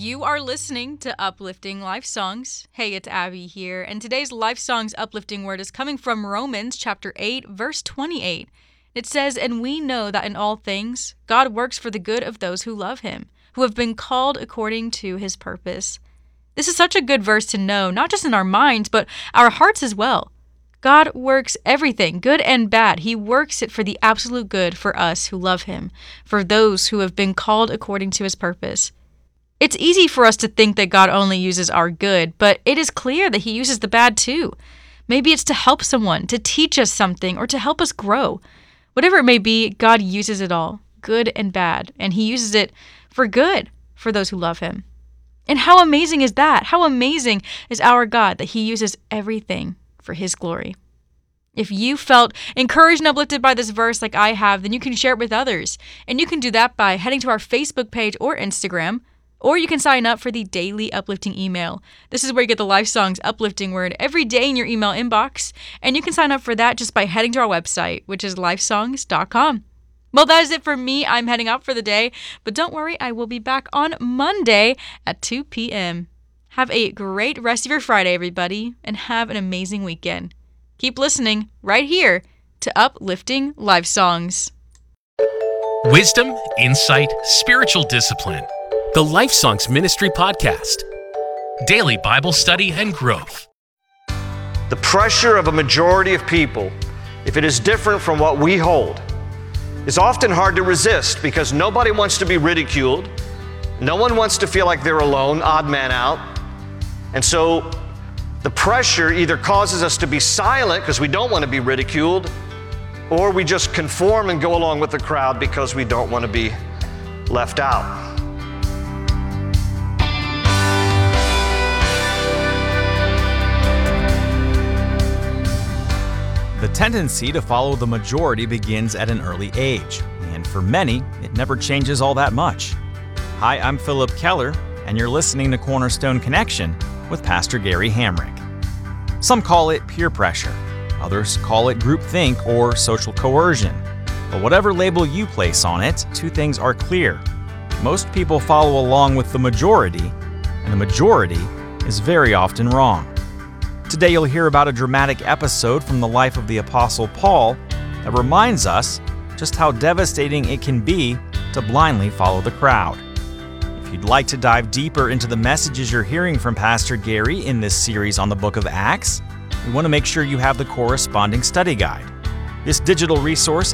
You are listening to Uplifting Life Songs. Hey, it's Abby here, and today's Life Songs uplifting word is coming from Romans chapter 8, verse 28. It says, "And we know that in all things God works for the good of those who love him, who have been called according to his purpose." This is such a good verse to know, not just in our minds, but our hearts as well. God works everything, good and bad. He works it for the absolute good for us who love him, for those who have been called according to his purpose. It's easy for us to think that God only uses our good, but it is clear that he uses the bad too. Maybe it's to help someone, to teach us something, or to help us grow. Whatever it may be, God uses it all, good and bad, and he uses it for good for those who love him. And how amazing is that? How amazing is our God that he uses everything for his glory. If you felt encouraged and uplifted by this verse like I have, then you can share it with others. And you can do that by heading to our Facebook page or Instagram, or you can sign up for the daily uplifting email. This is where you get the Life Songs uplifting word every day in your email inbox. And you can sign up for that just by heading to our website, which is lifesongs.com. Well, that is it for me. I'm heading out for the day. But don't worry, I will be back on Monday at 2 p.m. Have a great rest of your Friday, everybody, and have an amazing weekend. Keep listening right here to Uplifting Life Songs. Wisdom, insight, spiritual discipline. The Life Songs Ministry Podcast. Daily Bible study and growth. The pressure of a majority of people, if it is different from what we hold, is often hard to resist because nobody wants to be ridiculed. No one wants to feel like they're alone, odd man out. And so the pressure either causes us to be silent because we don't want to be ridiculed, or we just conform and go along with the crowd because we don't want to be left out. The tendency to follow the majority begins at an early age, and for many, it never changes all that much. Hi, I'm Philip Keller, and you're listening to Cornerstone Connection with Pastor Gary Hamrick. Some call it peer pressure, others call it groupthink or social coercion. But whatever label you place on it, two things are clear. Most people follow along with the majority, and the majority is very often wrong. Today you'll hear about a dramatic episode from the life of the Apostle Paul that reminds us just how devastating it can be to blindly follow the crowd. If you'd like to dive deeper into the messages you're hearing from Pastor Gary in this series on the book of Acts, we want to make sure you have the corresponding study guide. This digital resource